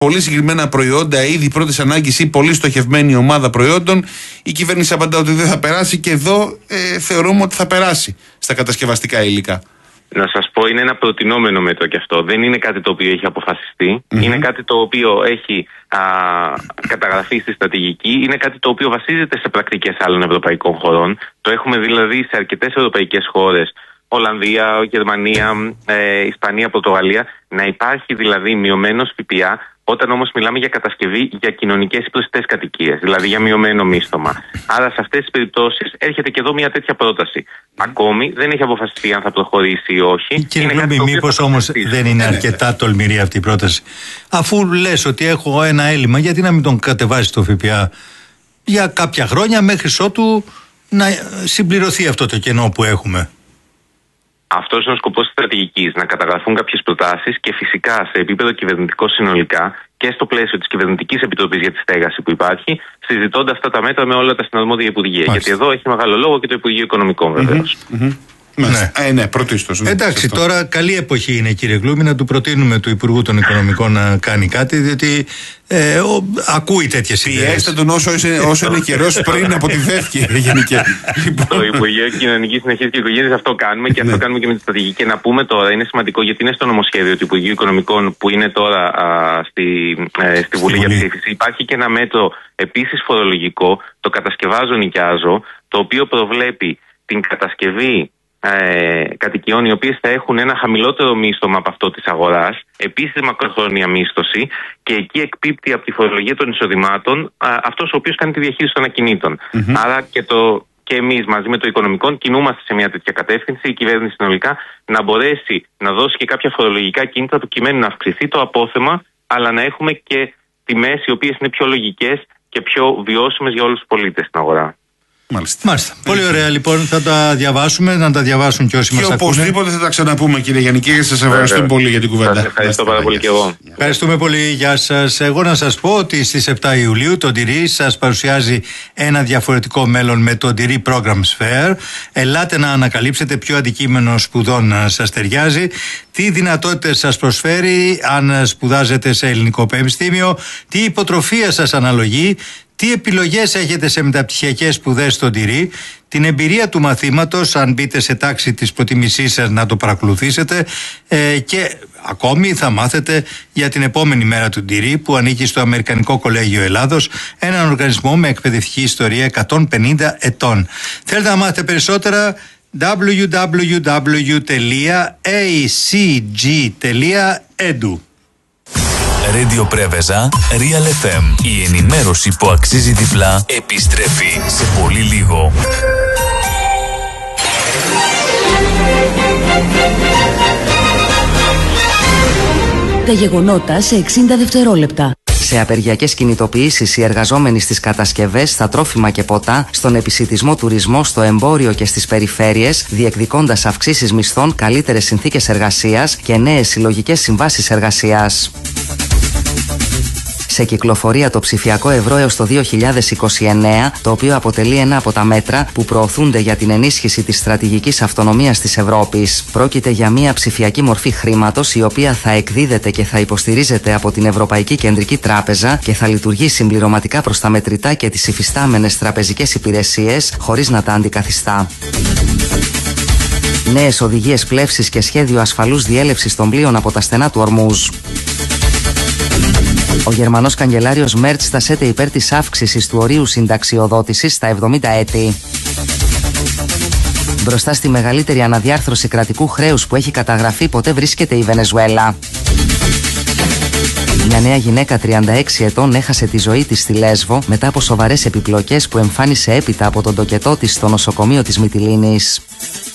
πολύ συγκεκριμένα προϊόντα, είδη πρώτης ανάγκης ή πολύ στοχευμένη ομάδα προϊόντων, η κυβέρνηση απαντά ότι δεν θα περάσει και εδώ θεωρούμε ότι θα περάσει στα κατασκευαστικά υλικά. Να σας πω, είναι ένα προτινόμενο μέτρο και αυτό. Δεν είναι κάτι το οποίο έχει αποφασιστεί. Είναι κάτι το οποίο έχει καταγραφεί στη στρατηγική. Είναι κάτι το οποίο βασίζεται σε πρακτικές άλλων ευρωπαϊκών χωρών. Το έχουμε δηλαδή σε αρκετές ευρωπαϊκές χώρες. Ολλανδία, Γερμανία, Ισπανία, Πορτογαλία. Να υπάρχει δηλαδή μειωμένος ΦΠΑ όταν όμως μιλάμε για κατασκευή για κοινωνικές ή προσιτές κατοικίες, δηλαδή για μειωμένο μίσθωμα. Άρα σε αυτές τις περιπτώσεις έρχεται και εδώ μια τέτοια πρόταση. Ακόμη δεν έχει αποφασιστεί αν θα προχωρήσει ή όχι. Κύριε Κλούμπη, μήπως όμως δεν είναι αρκετά τολμηρή αυτή η πρόταση? Αφού λες ότι έχω ένα έλλειμμα, γιατί να μην τον κατεβάσει το ΦΠΑ για κάποια χρόνια μέχρι ότου να συμπληρωθεί αυτό το κενό που έχουμε? Αυτός είναι ο σκοπός της στρατηγικής, να καταγραφούν κάποιες προτάσεις και φυσικά σε επίπεδο κυβερνητικό συνολικά και στο πλαίσιο της Κυβερνητικής Επιτροπής για τη Στέγαση που υπάρχει, συζητώνται αυτά τα μέτρα με όλα τα συναρμόδια Υπουργεία. Γιατί εδώ έχει μεγάλο λόγο και το Υπουργείο Οικονομικών βεβαίως. Ναι, πρωτίστως. Ναι, εντάξει, τώρα καλή εποχή είναι, κύριε Κλούμπη, να του προτείνουμε του Υπουργού των Οικονομικών να κάνει κάτι, διότι ακούει τέτοιες ιδέες. Πιέστε τον όσο είναι καιρός πριν από τη ΔΕΦΚΗ. Το Υπουργείο Κοινωνικής Συνοχής και Οικογένειας αυτό κάνουμε και αυτό κάνουμε και με τη στρατηγική. Και να πούμε τώρα, είναι σημαντικό γιατί είναι στο νομοσχέδιο του Υπουργείου Οικονομικών που είναι τώρα στη Βουλή για ψήφιση. Υπάρχει και ένα μέτρο επίσης φορολογικό, το κατασκευάζω νοικιάζω, το οποίο προβλέπει την κατασκευή κατοικιών οι οποίες θα έχουν ένα χαμηλότερο μίσθωμα από αυτό της αγοράς, επίσης μακροχρόνια μίσθωση, και εκεί εκπίπτει από τη φορολογία των εισοδημάτων αυτός ο οποίος κάνει τη διαχείριση των ακινήτων. Άρα και εμείς μαζί με το Οικονομικό κινούμαστε σε μια τέτοια κατεύθυνση, η κυβέρνηση συνολικά να μπορέσει να δώσει και κάποια φορολογικά κίνητρα προκειμένου να αυξηθεί το απόθεμα, αλλά να έχουμε και τιμές οι οποίες είναι πιο λογικές και πιο βιώσιμες για όλους τους πολίτες στην αγορά. Μάλιστα. Πολύ ωραία, λοιπόν, θα τα διαβάσουμε, να τα διαβάσουν και όσοι μας ακούνε. Και οπωσδήποτε θα τα ξαναπούμε, κύριε Γιαννική, και σας ευχαριστούμε πολύ για την κουβέντα. Σας ευχαριστώ πάρα πολύ και εγώ. Ευχαριστούμε πολύ, γεια σας. Εγώ να σας πω ότι στις 7 Ιουλίου το Ντυρί σας παρουσιάζει ένα διαφορετικό μέλλον με το Ντυρί Programs Fair. Ελάτε να ανακαλύψετε ποιο αντικείμενο σπουδών σας ταιριάζει, τι δυνατότητες σας προσφέρει αν σπουδάζετε σε ελληνικό πανεπιστήμιο, τι υποτροφία σας αναλογεί, τι επιλογές έχετε σε μεταπτυχιακές σπουδές στο Ντυρί, την εμπειρία του μαθήματος, αν μπείτε σε τάξη της προτιμησής σας να το παρακολουθήσετε, και ακόμη θα μάθετε για την επόμενη μέρα του Ντυρί που ανήκει στο Αμερικανικό Κολέγιο Ελλάδος, έναν οργανισμό με εκπαιδευτική ιστορία 150 ετών. Θέλετε να μάθετε περισσότερα? www.acg.edu. Radio Πρέβεζα, Real FM. Η ενημέρωση που αξίζει διπλά επιστρέφει σε πολύ λίγο. Τα γεγονότα σε 60 δευτερόλεπτα. Σε απεργιακές κινητοποιήσεις οι εργαζόμενοι στις κατασκευές, στα τρόφιμα και ποτά, στον επισιτισμό τουρισμό, στο εμπόριο και στις περιφέρειες, διεκδικώντας αυξήσεις μισθών, καλύτερες συνθήκες εργασίας και νέες συλλογικές συμβάσεις εργασίας. Σε κυκλοφορία το ψηφιακό ευρώ έως το 2029, το οποίο αποτελεί ένα από τα μέτρα που προωθούνται για την ενίσχυση της στρατηγικής αυτονομίας της Ευρώπης. Πρόκειται για μια ψηφιακή μορφή χρήματος, η οποία θα εκδίδεται και θα υποστηρίζεται από την Ευρωπαϊκή Κεντρική Τράπεζα και θα λειτουργεί συμπληρωματικά προς τα μετρητά και τις υφιστάμενες τραπεζικές υπηρεσίες, χωρίς να τα αντικαθιστά. Νέες οδηγίες πλεύσης και σχέδιο ασφαλούς διέλευσης των πλοίων από τα στενά του Ορμούζ. Ο Γερμανός καγκελάριος Μέρτς στασέται υπέρ της αύξησης του ορίου συνταξιοδότησης στα 70 έτη. Μπροστά στη μεγαλύτερη αναδιάρθρωση κρατικού χρέους που έχει καταγραφεί ποτέ βρίσκεται η Βενεζουέλα. Μια νέα γυναίκα 36 ετών έχασε τη ζωή της στη Λέσβο μετά από σοβαρές επιπλοκές που εμφάνισε έπειτα από τον τοκετό της στο νοσοκομείο της Μυτιλήνης.